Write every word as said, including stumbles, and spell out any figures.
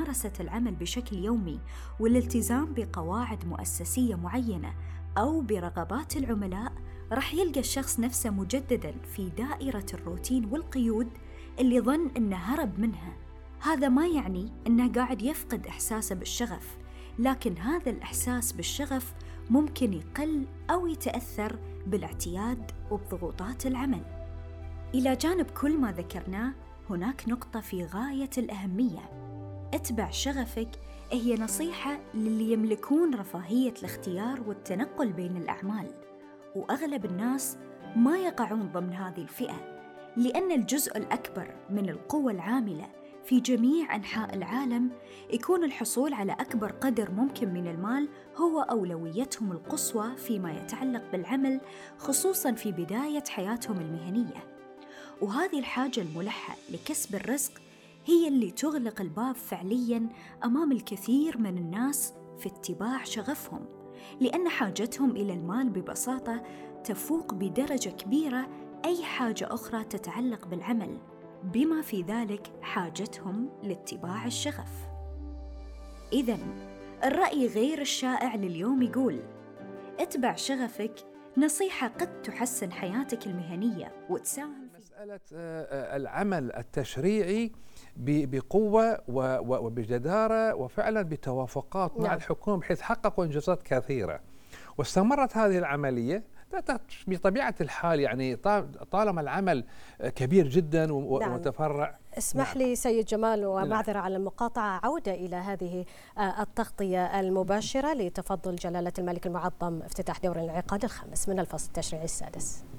ممارسة العمل بشكل يومي والالتزام بقواعد مؤسسية معينة أو برغبات العملاء، رح يلقى الشخص نفسه مجدداً في دائرة الروتين والقيود اللي ظن إنه هرب منها. هذا ما يعني إنه قاعد يفقد إحساسه بالشغف، لكن هذا الإحساس بالشغف ممكن يقل أو يتأثر بالاعتياد وبضغوطات العمل. إلى جانب كل ما ذكرناه، هناك نقطة في غاية الأهمية: اتبع شغفك هي نصيحة للي يملكون رفاهية الاختيار والتنقل بين الأعمال، وأغلب الناس ما يقعون ضمن هذه الفئة، لأن الجزء الأكبر من القوى العاملة في جميع أنحاء العالم يكون الحصول على أكبر قدر ممكن من المال هو أولويتهم القصوى فيما يتعلق بالعمل، خصوصاً في بداية حياتهم المهنية. وهذه الحاجة الملحة لكسب الرزق هي اللي تغلق الباب فعلياً أمام الكثير من الناس في اتباع شغفهم، لأن حاجتهم إلى المال ببساطة تفوق بدرجة كبيرة أي حاجة أخرى تتعلق بالعمل، بما في ذلك حاجتهم لاتباع الشغف. إذن الرأي غير الشائع لليوم يقول: اتبع شغفك، نصيحة قد تحسن حياتك المهنية وتساهم في مسألة العمل التشريعي بقوة وبجدارة وفعلا بتوافقات مع الحكومة بحيث حققوا إنجازات كثيرة، واستمرت هذه العملية بطبيعة الحال. يعني طالما العمل كبير جدا ومتفرع. نعم. اسمح نعم. لي سيد جمال، ومعذرة على المقاطعة، عودة إلى هذه التغطية المباشرة لتفضل جلالة الملك المعظم افتتاح دور الانعقاد الخامس من الفصل التشريعي السادس.